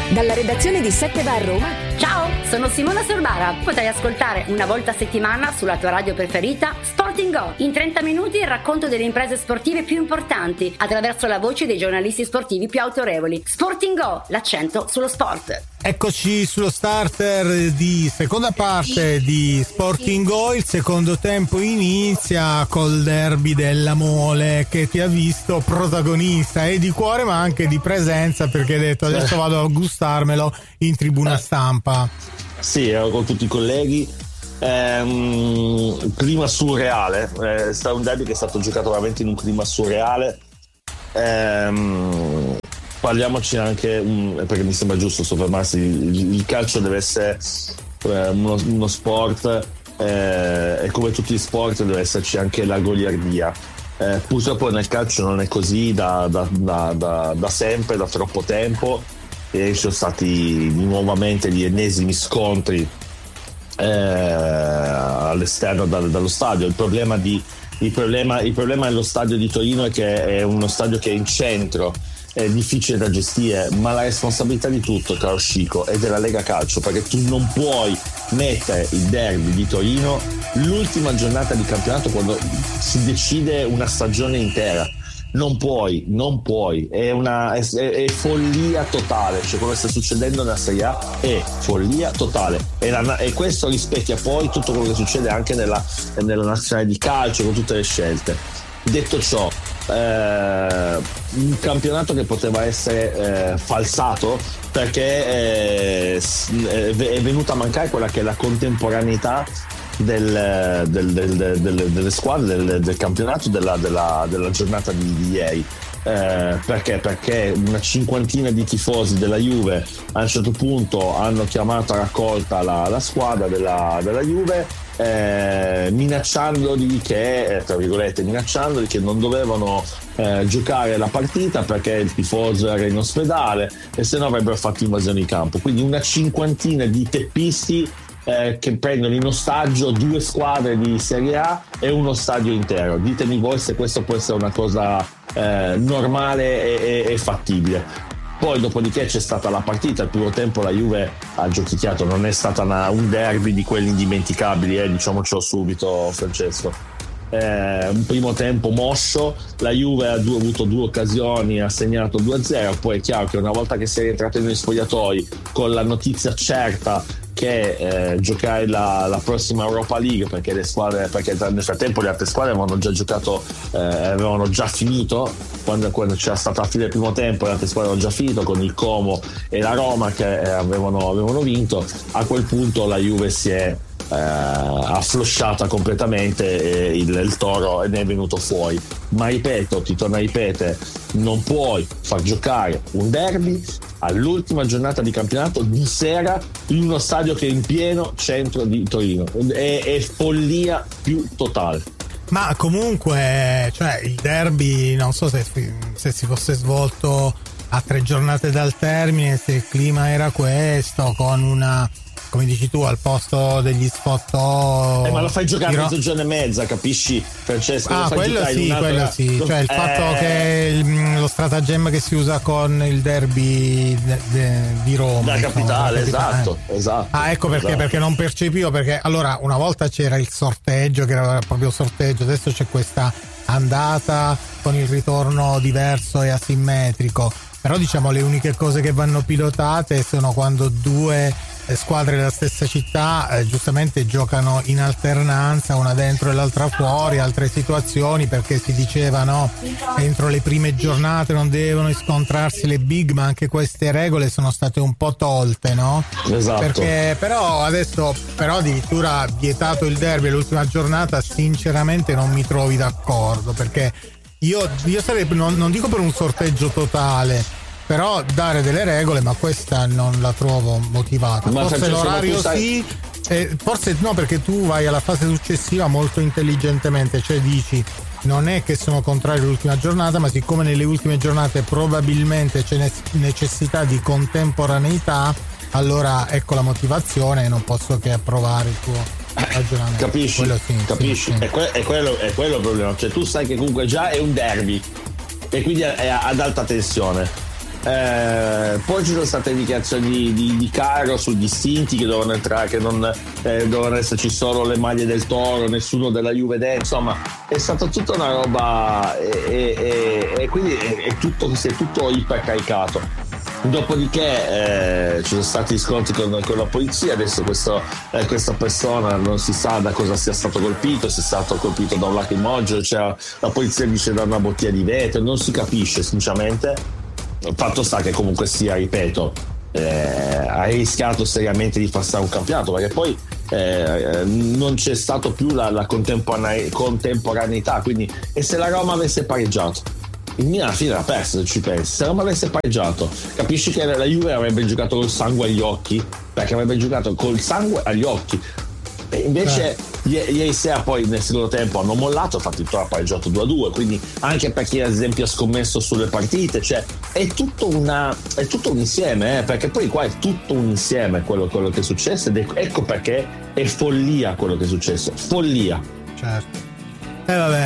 Dalla redazione di 7 va a Roma. Ciao, sono Simona Sorbara. Potrai ascoltare una volta a settimana sulla tua radio preferita Sporting Go. In 30 minuti il racconto delle imprese sportive più importanti attraverso la voce dei giornalisti sportivi più autorevoli. Sporting Go, l'accento sullo sport. Eccoci sullo starter di seconda parte di Sporting Go. Il secondo tempo inizia col derby della Mole, che ti ha visto protagonista e di cuore ma anche di presenza, perché hai detto adesso vado a gustarmelo in tribuna stampa. Sì, ero con tutti i colleghi. Clima surreale, è stato un derby che è stato giocato veramente in un clima surreale. Parliamoci anche, perché mi sembra giusto soffermarsi, il calcio deve essere uno sport, e come tutti gli sport deve esserci anche la goliardia. Purtroppo nel calcio non è così da sempre, da troppo tempo, e ci sono stati nuovamente gli ennesimi scontri all'esterno dallo stadio. Il problema dello stadio di Torino è che è uno stadio che è in centro, è difficile da gestire, ma la responsabilità di tutto, caro Scico, è della Lega Calcio, perché tu non puoi mettere il derby di Torino l'ultima giornata di campionato quando si decide una stagione intera. Non puoi, è follia totale, cioè quello che sta succedendo nella Serie A è follia totale, e questo rispecchia poi tutto quello che succede anche nella nazionale di calcio, con tutte le scelte. Detto ciò, un campionato che poteva essere falsato, perché è venuta a mancare quella che è la contemporaneità delle squadre del campionato della giornata di ieri. Perché una cinquantina di tifosi della Juve a un certo punto hanno chiamato a raccolta la squadra della Juve, minacciandoli che non dovevano giocare la partita perché il tifoso era in ospedale e se no avrebbero fatto invasione di campo. Quindi una cinquantina di teppisti che prendono in ostaggio due squadre di Serie A e uno stadio intero. Ditemi voi se questo può essere una cosa normale e fattibile. Poi dopodiché c'è stata la partita, il primo tempo la Juve ha giochicchiato, non è stata un derby di quelli indimenticabili, diciamocelo subito, Francesco. Un primo tempo moscio, la Juve ha avuto due occasioni, ha segnato 2-0. Poi è chiaro che una volta che sei rientrato negli spogliatoi con la notizia certa che giocare la prossima Europa League, perché nel frattempo le altre squadre avevano già giocato, avevano già finito quando c'era stata la fine del primo tempo, le altre squadre avevano già finito con il Como e la Roma che avevano vinto. A quel punto la Juve si è afflosciata completamente e il toro ne è venuto fuori. Ma ripeto, ti torno a ripetere, non puoi far giocare un derby all'ultima giornata di campionato di sera in uno stadio che è in pieno centro di Torino. È follia più totale. Ma comunque, cioè, il derby non so se si fosse svolto a 3 giornate dal termine, se il clima era questo, con una, come dici tu, al posto degli sfottò. Ma lo fai giocare mezzogiorno e mezza, capisci, Francesco? Quello sì. Cioè il fatto che lo stratagemma che si usa con il derby di Roma, la capitale, esatto. Ecco perché, esatto. Perché non percepivo, perché allora una volta c'era il sorteggio, che era proprio sorteggio, adesso c'è questa andata con il ritorno diverso e asimmetrico. Però diciamo le uniche cose che vanno pilotate sono quando due squadre della stessa città giustamente giocano in alternanza, una dentro e l'altra fuori, altre situazioni, perché si diceva no, entro le prime giornate non devono scontrarsi le big, ma anche queste regole sono state un po' tolte, no? Esatto. Perché però adesso addirittura vietato il derby l'ultima giornata, sinceramente non mi trovi d'accordo, perché io sarei, non dico per un sorteggio totale, però dare delle regole, ma questa non la trovo motivata. Ma forse l'orario sì, forse no, perché tu vai alla fase successiva molto intelligentemente, cioè dici non è che sono contrario all'ultima giornata, ma siccome nelle ultime giornate probabilmente c'è necessità di contemporaneità, allora ecco la motivazione e non posso che approvare il tuo ragionamento. Capisci? Sì. È quello il problema, cioè tu sai che comunque già è un derby e quindi è ad alta tensione. Poi ci sono state indicazioni di Cairo sugli istinti che dovevano entrare, che non dovevano esserci solo le maglie del Toro, nessuno della Juve dentro. Insomma, è stata tutta una roba e quindi si è tutto ipercaricato. Dopodiché ci sono stati scontri con la polizia. Adesso questa persona non si sa da cosa sia stato colpito, se è stato colpito da un lacrimogeno, cioè la polizia dice da una bottiglia di vetro, non si capisce sinceramente. Fatto sta che comunque sia, ripeto, ha rischiato seriamente di passare un campionato, perché poi non c'è stato più la contemporaneità, quindi, e se la Roma avesse pareggiato, il Milan alla fine l'ha perso, se ci pensi. Se la Roma avesse pareggiato, capisci che la Juve avrebbe giocato col sangue agli occhi, perché avrebbe giocato col sangue agli occhi. E invece ieri sera poi nel secondo tempo hanno mollato, infatti il Toro ha pareggiato 2-2, quindi anche per chi ad esempio ha scommesso sulle partite, cioè è tutto un insieme, perché poi qua è tutto un insieme quello che è successo, ed ecco perché è follia quello che è successo, follia. Certo. Vabbè,